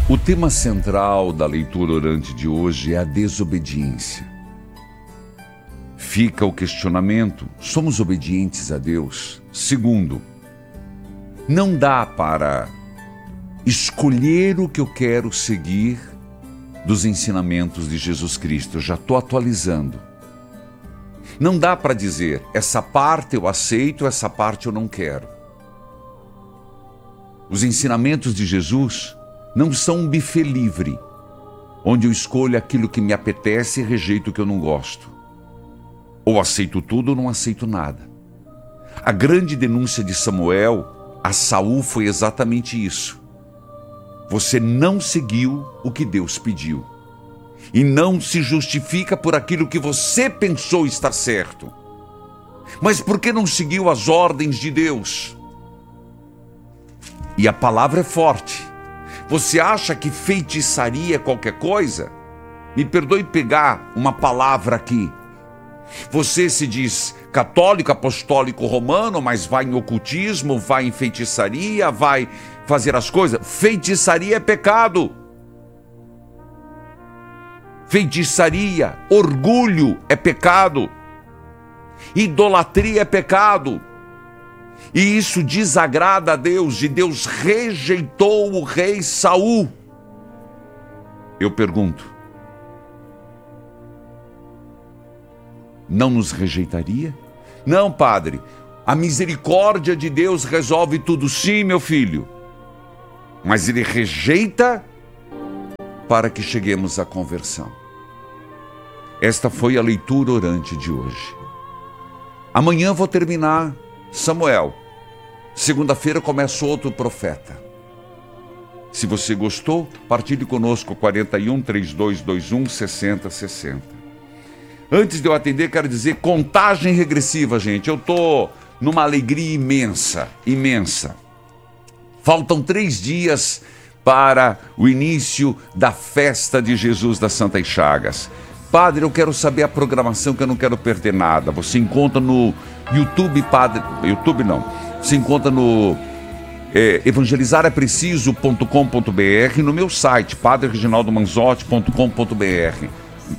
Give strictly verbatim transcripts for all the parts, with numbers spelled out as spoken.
O tema central da leitura orante de hoje é a desobediência. Fica o questionamento: somos obedientes a Deus? Segundo, não dá para escolher o que eu quero seguir dos ensinamentos de Jesus Cristo. Eu já estou atualizando. Não dá para dizer, essa parte eu aceito, essa parte eu não quero. Os ensinamentos de Jesus não são um buffet livre, onde eu escolho aquilo que me apetece e rejeito o que eu não gosto. Ou aceito tudo ou não aceito nada. A grande denúncia de Samuel a Saul foi exatamente isso. Você não seguiu o que Deus pediu. E não se justifica por aquilo que você pensou estar certo. Mas por que não seguiu as ordens de Deus? E a palavra é forte. Você acha que feitiçaria é qualquer coisa? Me perdoe pegar uma palavra aqui. Você se diz católico, apostólico, romano, mas vai em ocultismo, vai em feitiçaria, vai fazer as coisas. Feitiçaria é pecado. Feitiçaria, orgulho é pecado. Idolatria é pecado. E isso desagrada a Deus, e Deus rejeitou o rei Saul. Eu pergunto, não nos rejeitaria? Não, padre, a misericórdia de Deus resolve tudo. Sim, meu filho, mas Ele rejeita para que cheguemos à conversão. Esta foi a leitura orante de hoje. Amanhã vou terminar Samuel. Segunda-feira começa outro profeta. Se você gostou, partilhe conosco quarenta e um, trinta e dois, vinte e um, sessenta, sessenta. Antes de eu atender, quero dizer, contagem regressiva, gente. Eu estou numa alegria imensa, imensa. Faltam três dias para o início da festa de Jesus das Santas Chagas. Padre, eu quero saber a programação, que eu não quero perder nada. Você encontra no YouTube, Padre... YouTube não. Você encontra no é, evangelizar é preciso ponto com ponto br, no meu site, padre reginaldo manzotti ponto com ponto br.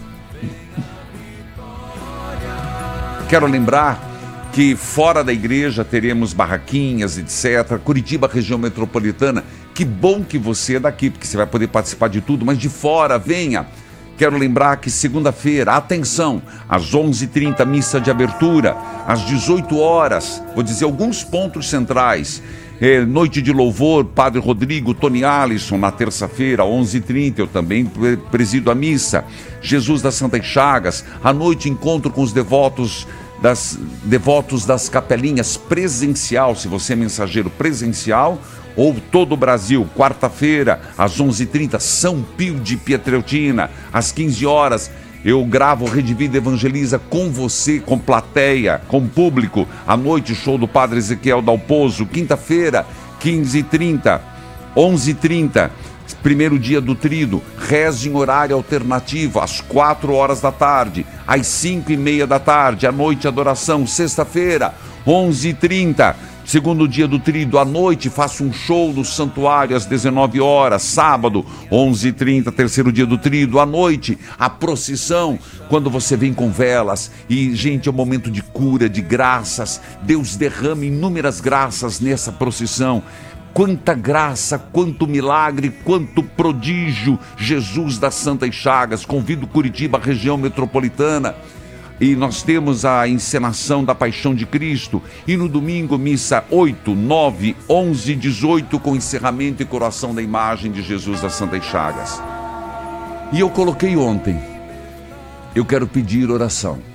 Quero lembrar que fora da igreja teremos barraquinhas, etcétera. Curitiba, região metropolitana. Que bom que você é daqui, porque você vai poder participar de tudo, mas de fora, venha. Quero lembrar que segunda-feira, atenção, às onze e trinta, missa de abertura, às dezoito horas, vou dizer alguns pontos centrais, é, noite de louvor, Padre Rodrigo, Tony Alisson, na terça-feira, onze e trinta, eu também presido a missa, Jesus das Santas Chagas, à noite encontro com os devotos das, devotos das capelinhas presencial, se você é mensageiro presencial, ou todo o Brasil, quarta-feira, às onze e trinta, São Pio de Pietreutina, às quinze horas, eu gravo Rede Vida Evangeliza com você, com plateia, com público, à noite, show do Padre Ezequiel Dalpozo, quinta-feira, quinze e trinta, onze e trinta, primeiro dia do Tríduo, reze em horário alternativo, às quatro horas da tarde, às cinco e meia da tarde, à noite, adoração, sexta-feira, onze e trinta, segundo dia do Tríduo, à noite, faço um show no santuário às dezenove horas, sábado, onze e trinta, terceiro dia do Tríduo, à noite, a procissão, quando você vem com velas, e gente, é um momento de cura, de graças, Deus derrama inúmeras graças nessa procissão. Quanta graça, quanto milagre, quanto prodígio, Jesus das Santas Chagas. Convido Curitiba, região metropolitana. E nós temos a encenação da Paixão de Cristo. E no domingo, missa oito, nove, onze e dezoito, com encerramento e coroação da imagem de Jesus das Santas Chagas. E eu coloquei ontem, eu quero pedir oração.